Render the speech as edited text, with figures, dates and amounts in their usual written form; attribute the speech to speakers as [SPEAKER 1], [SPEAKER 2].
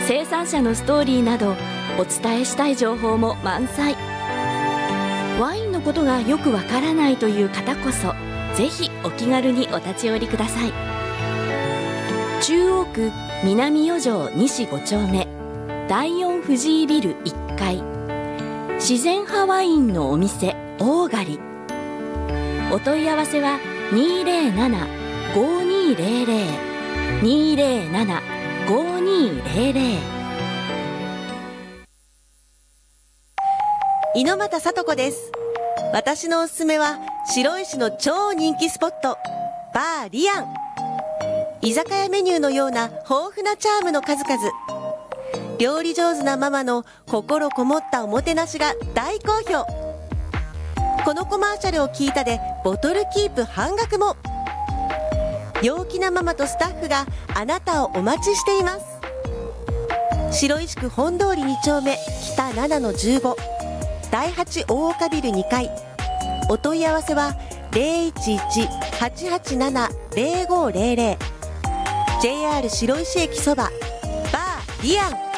[SPEAKER 1] 生産者のストーリーなどお伝えしたい情報も満載。ワインのことがよくわからないという方こそぜひお気軽にお立ち寄りください。中央区南四条西5丁目第4藤井ビル1階、自然派ワインのお店オーガリ。お問い合わせは207-5200 207-5200。
[SPEAKER 2] 猪俣さと子です。私のおすすめは白石の超人気スポット、バーリアン。居酒屋メニューのような豊富なチャームの数々。料理上手なママの心こもったおもてなしが大好評。このコマーシャルを聞いたでボトルキープ半額も。陽気なママとスタッフがあなたをお待ちしています。白石区本通り2丁目北7-15第8大岡ビル2階。お問い合わせは 011-887-0500。 JR 白石駅そばバーリアン。